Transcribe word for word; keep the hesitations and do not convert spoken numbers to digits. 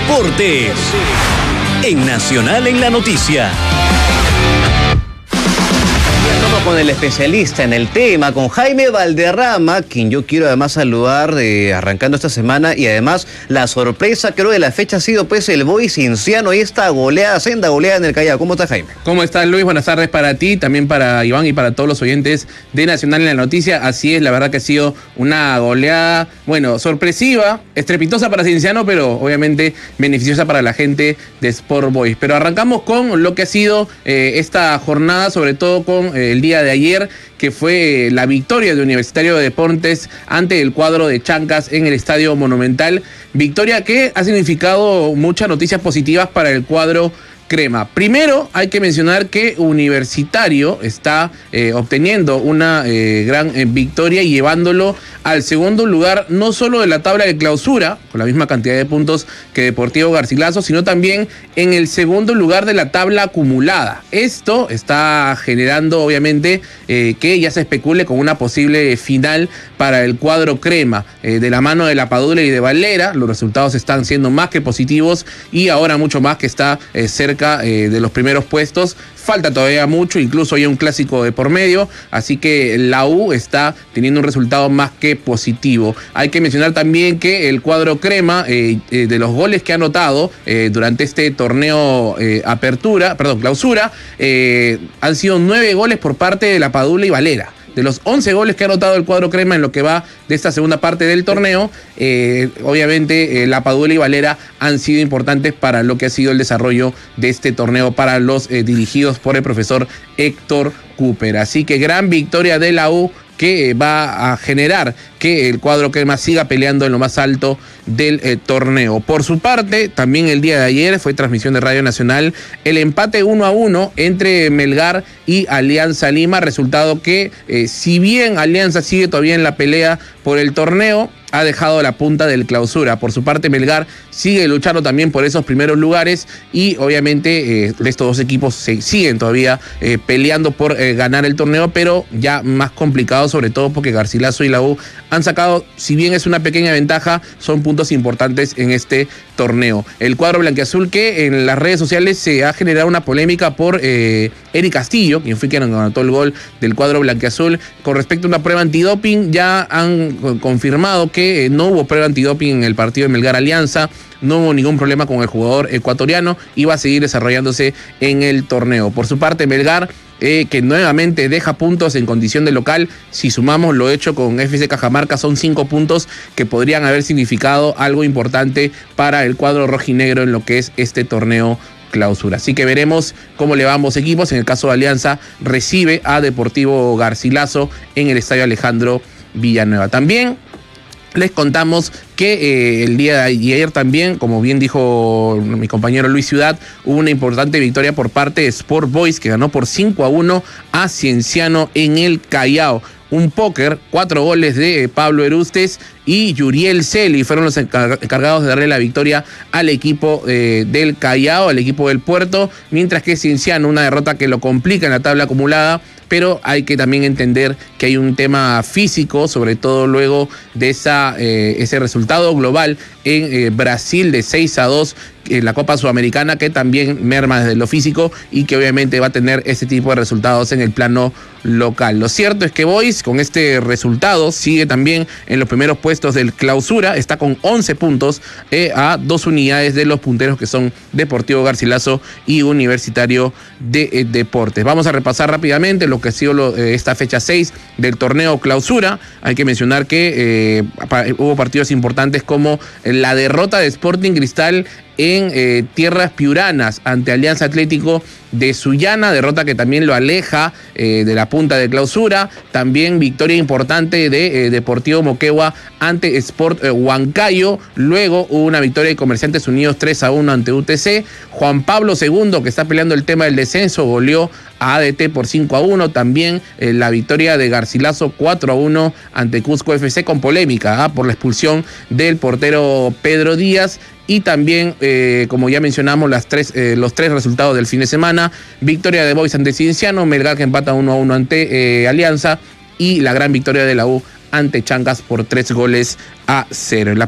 Deportes en Nacional en la Noticia. Con el especialista en el tema, con Jaime Valderrama, quien yo quiero además saludar eh, arrancando esta semana, y además la sorpresa creo de la fecha ha sido pues el Boys Cienciano y esta goleada, senda goleada en el Callao. ¿Cómo está, Jaime? ¿Cómo estás, Luis? Buenas tardes para ti, también para Iván y para todos los oyentes de Nacional en la Noticia. Así es, la verdad que ha sido una goleada, bueno, sorpresiva, estrepitosa para Cienciano, pero obviamente beneficiosa para la gente de Sport Boys. Pero arrancamos con lo que ha sido eh, esta jornada, sobre todo con eh, el día de ayer, que fue la victoria de Universitario de Deportes ante el cuadro de Chancas en el Estadio Monumental. Victoria que ha significado muchas noticias positivas para el cuadro crema. Primero, hay que mencionar que Universitario está eh, obteniendo una eh, gran eh, victoria y llevándolo al segundo lugar, no solo de la tabla de clausura, con la misma cantidad de puntos que Deportivo Garcilaso, sino también en el segundo lugar de la tabla acumulada. Esto está generando, obviamente, eh, que ya se especule con una posible final para el cuadro crema, eh, de la mano de La Padula y de Valera. Los resultados están siendo más que positivos y ahora mucho más que está eh, cerca Eh, de los primeros puestos. Falta todavía mucho, incluso hay un clásico de por medio, así que la U está teniendo un resultado más que positivo. Hay que mencionar también que el cuadro crema, eh, eh, de los goles que ha anotado eh, durante este torneo eh, apertura, perdón, clausura, eh, han sido nueve goles por parte de La Padula y Valera. De los once goles que ha anotado el cuadro crema en lo que va de esta segunda parte del torneo, eh, obviamente eh, La Padula y Valera han sido importantes para lo que ha sido el desarrollo de este torneo para los eh, dirigidos por el profesor Héctor Cooper. Así que gran victoria de la U, que va a generar que el cuadro crema siga peleando en lo más alto del eh, torneo. Por su parte, también el día de ayer fue transmisión de Radio Nacional el empate uno a uno entre Melgar y Alianza Lima, resultado que eh, si bien Alianza sigue todavía en la pelea por el torneo, ha dejado la punta del clausura. Por su parte, Melgar sigue luchando también por esos primeros lugares y obviamente eh, estos dos equipos se siguen todavía eh, peleando por eh, ganar el torneo, pero ya más complicado, sobre todo porque Garcilaso y la U han sacado, si bien es una pequeña ventaja, son puntos importantes en este torneo. El cuadro blanquiazul, que en las redes sociales se ha generado una polémica por eh, Eric Castillo, quien fue quien anotó el gol del cuadro blanquiazul, con respecto a una prueba antidoping. Ya han confirmado que que no hubo prueba antidoping en el partido de Melgar Alianza, no hubo ningún problema con el jugador ecuatoriano y va a seguir desarrollándose en el torneo. Por su parte, Melgar, eh, que nuevamente deja puntos en condición de local, si sumamos lo hecho con F C Cajamarca, son cinco puntos que podrían haber significado algo importante para el cuadro rojinegro en lo que es este torneo clausura. Así que veremos cómo le van ambos equipos. En el caso de Alianza, recibe a Deportivo Garcilaso en el Estadio Alejandro Villanueva. También les contamos que eh, el día de ayer también, como bien dijo mi compañero Luis Ciudad, hubo una importante victoria por parte de Sport Boys, que ganó por cinco a uno a Cienciano en el Callao. Un póker, cuatro goles de Pablo Erustes y Yuriel Celi fueron los encargados de darle la victoria al equipo eh, del Callao, al equipo del Puerto, mientras que Cienciano, una derrota que lo complica en la tabla acumulada, pero hay que también entender que hay un tema físico, sobre todo luego de esa, eh, ese resultado global en eh, Brasil de seis a dos en la Copa Sudamericana, que también merma desde lo físico y que obviamente va a tener ese tipo de resultados en el plano local. Lo cierto es que Boys, con este resultado, sigue también en los primeros puestos del clausura, está con once puntos eh, a dos unidades de los punteros, que son Deportivo Garcilaso y Universitario de eh, Deportes. Vamos a repasar rápidamente lo que ha sido lo, eh, esta fecha seis del torneo clausura. Hay que mencionar que eh, hubo partidos importantes como la derrota de Sporting Cristal en eh, tierras piuranas ante Alianza Atlético de Sullana, derrota que también lo aleja eh, de la punta de clausura. También victoria importante de eh, Deportivo Moquegua ante Sport eh, Huancayo. Luego hubo una victoria de Comerciantes Unidos tres a uno ante U T C. Juan Pablo segundo, que está peleando el tema del descenso, goleó a A D T por cinco a uno. También eh, la victoria de Garcilaso cuatro a uno ante Cusco F C, con polémica ¿ah? por la expulsión del portero Pedro Díaz. Y también, eh, como ya mencionamos, las tres, eh, los tres resultados del fin de semana: victoria de Boys ante Cienciano, Melgar que empata uno a uno ante eh, Alianza, y la gran victoria de la U ante Chancas por tres goles a cero.